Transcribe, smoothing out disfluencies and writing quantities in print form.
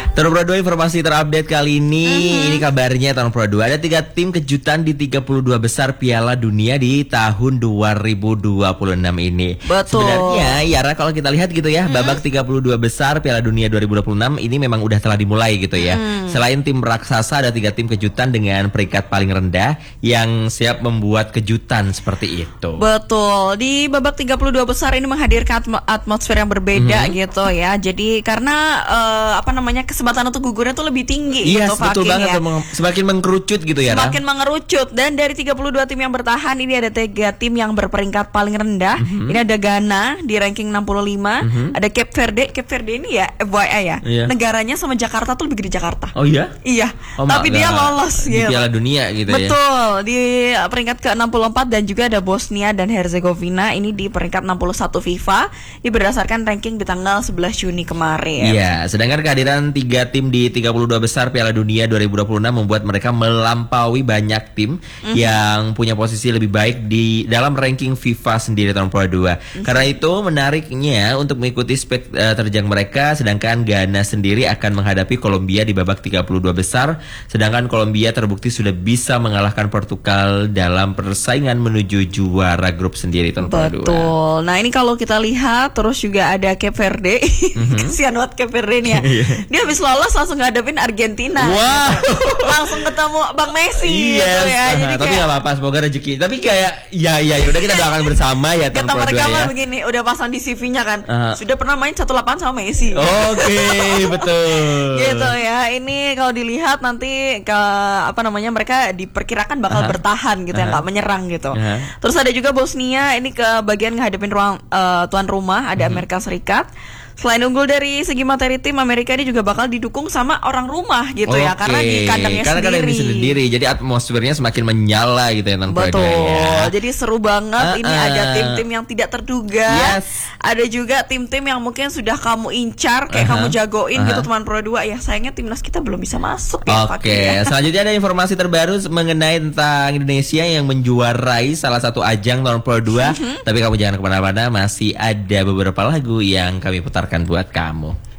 Tahun Pro 2 informasi terupdate kali ini. Ini kabarnya tahun Pro 2 ada 3 tim kejutan di 32 besar Piala Dunia di tahun 2026 ini. Betul. Sebenarnya Yara kalau kita lihat gitu ya, babak 32 besar Piala Dunia 2026 ini memang udah telah dimulai gitu ya. Selain tim raksasa ada 3 tim kejutan dengan peringkat paling rendah yang siap membuat kejutan seperti itu. Betul. Di babak 32 besar ini menghadirkan atmosfer yang berbeda gitu ya. Jadi karena kesempatan untuk gugurnya tuh lebih tinggi Iya, gitu, betul Fakin, banget. ya. Semakin mengkerucut gitu ya. Semakin mengerucut. Dan dari 32 tim yang bertahan ini ada 3 tim yang berperingkat paling rendah. Ini ada Ghana di ranking 65. Ada Cape Verde. Cape Verde ini ya FYI ya. Iya. Negaranya sama Jakarta tuh lebih gede Jakarta. Oh iya? Iya. Oh, Tapi dia lolos di gitu. Piala Dunia gitu ya. Betul. Di peringkat ke-64 dan juga ada Bosnia dan Herzegovina ini di peringkat 61 FIFA. Ini berdasarkan ranking di tanggal 11 Juni kemarin. Iya, sedangkan kehadiran 3 tim di 32 besar Piala Dunia 2026 membuat mereka melampaui banyak tim yang punya posisi lebih baik di dalam ranking FIFA sendiri tahun Pro 2. Karena itu menariknya untuk mengikuti spek terjang mereka, sedangkan Ghana sendiri akan menghadapi Kolombia di babak 32 besar, sedangkan Kolombia terbukti sudah bisa mengalahkan Portugal dalam persaingan menuju juara grup sendiri tahun Pro 2. Betul. Nah ini kalau kita lihat terus juga ada Cape Verde. Kasihan banget Cape Verde nih ya. Dia habis lolos langsung ngadepin Argentina. Wow. Langsung ketemu Bang Messi Yes. gitu ya. Jadi Tapi nggak apa-apa, semoga rezeki. Tapi kayak ya udah kita doakan bersama ya tahun kata Pro 2 mereka mah ya. begini, udah pasang di CV-nya kan. Sudah pernah main 1 lapangan sama Messi. Oke, betul. Gitu ya. Ini kalau dilihat nanti mereka diperkirakan bakal bertahan gitu ya, nggak menyerang gitu. Terus ada juga Bosnia ini ke bagian ngadepin ruang tuan rumah, ada Amerika Serikat. Selain unggul dari segi materi tim, Amerika ini juga bakal didukung sama orang rumah gitu ya, karena di kandangnya sendiri. Jadi atmosfernya semakin menyala gitu ya. Betul. Ya. Jadi seru banget. Ini ada tim-tim yang tidak terduga. Yes. Ada juga tim-tim yang mungkin sudah kamu incar, kayak kamu jagoin gitu teman Pro 2. Ya sayangnya timnas kita belum bisa masuk ya. Oke. Selanjutnya ada informasi terbaru mengenai tentang Indonesia yang menjuarai salah satu ajang tahun Pro 2. Tapi kamu jangan kemana-mana, masih ada beberapa lagu yang kami putarkan buat kamu.